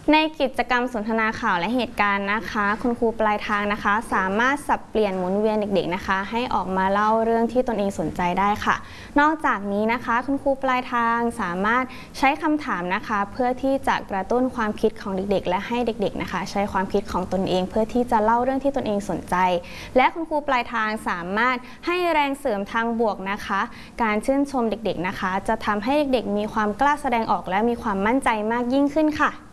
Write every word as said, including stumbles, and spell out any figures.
ในกิจกรรมสนทนาข่าวและเหตุการณ์นะคะคุณครูปลายทางนะคะสามารถสับเปลี่ยนหมุนเวียนเด็กๆนะคะให้ออกมาเล่าเรื่องที่ตนเองสนใจได้ค่ะนอกจากนี้นะคะคุณครูปลายทางสามารถใช้คำถามนะคะเพื่อที่จะกระตุ้นความคิดของเด็กๆและให้เด็กๆนะคะใช้ความคิดของตนเองเพื่อที่จะเล่าเรื่องที่ตนเองสนใจและคุณครูปลายทางสามารถให้แรงเสริมทางบวกนะคะการชื่นชมเด็กๆนะคะจะทำให้เด็กๆมีความกล้าแสดงออกและมีความมั่นใจมากยิ่งขึ้นค่ะ